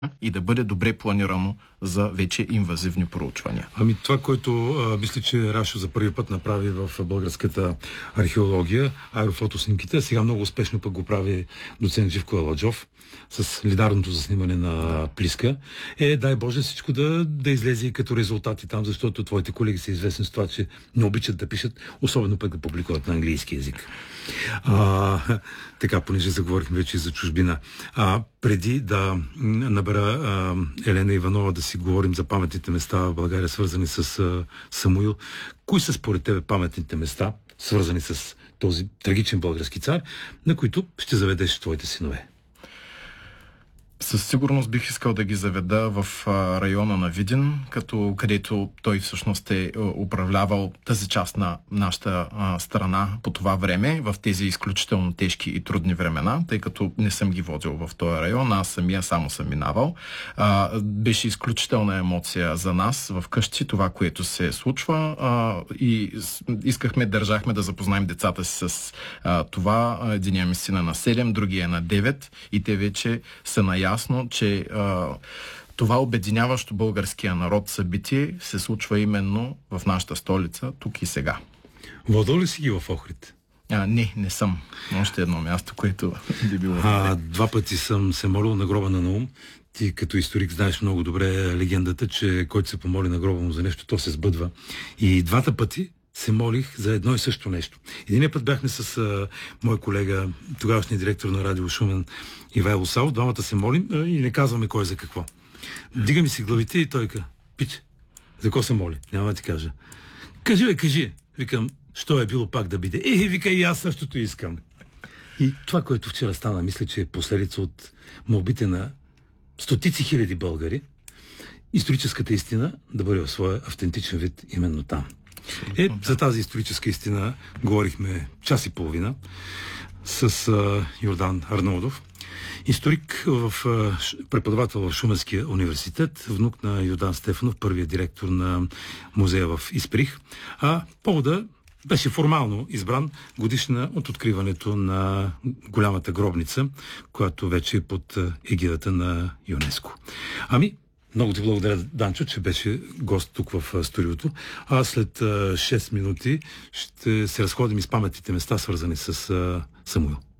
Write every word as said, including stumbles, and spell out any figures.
и да бъде добре планирано за вече инвазивни проучвания. Ами това, което а, мисля, че Рашо за първи път направи в българската археология, аерофотоснимките, сега много успешно пък го прави доцент Живко Аладжов с лидарното заснимане на Плиска, е, дай Боже, всичко да, да излезе и като резултати там, защото твоите колеги са известни с това, че не обичат да пишат, особено пък да публикуват на английски язик. А, така, понеже заговорихме вече за чужбина. А, преди да набера а, Елена Иванова да си говорим за паметните места в България, свързани с а, Самуил, кои са според тебе паметните места, свързани с този трагичен български цар, на които ще заведеш твоите синове? Със сигурност бих искал да ги заведа в района на Видин, като, където той всъщност е управлявал тази част на нашата а, страна по това време, в тези изключително тежки и трудни времена, тъй като не съм ги водил в този район, аз самия само съм минавал. А, беше изключителна емоция за нас в къщи, това, което се случва, а, и искахме, държахме да запознаем децата си с а, това. Единия ми син е на седем, другия е на девет и те вече са наясно, ясно, че а, това обединяващо българския народ събитие се случва именно в нашата столица, тук и сега. Водил ли си ги в Охрид? А, не, не съм. Още едно място, което би било. А, два пъти съм се молил на гроба на Наум. Ти като историк знаеш много добре легендата, че който се помоли на гроба му за нещо, то се сбъдва. И двата пъти се молих за едно и също нещо. Единия път бяхме с а, мой колега, тогавашния директор на Радио Шумен, Ивайло Сав. Двамата се молим а, и не казваме кой за какво. Дига ми си главите и той ка, пич, за какво се моли? Няма да ти кажа. Кажи, бе, кажи. Викам, що е било пак да биде? Е, вика, и аз същото искам. И това, което вчера стана, мисля, че е последица от молбите на стотици хиляди българи, историческата истина да бъде в своя автентичен вид именно там. Е, за тази историческа истина говорихме час и половина с а, Йордан Арнаудов, историк, в, а, преподавател в Шуменския университет, внук на Йордан Стефанов, първият директор на музея в Исприх. А повода беше формално избран годишна от откриването на голямата гробница, която вече е под егидата на ЮНЕСКО. Ами, много ти благодаря, Данчо, че беше гост тук в студиото. А след шест минути ще се разходим из паметните места, свързани с Самуил.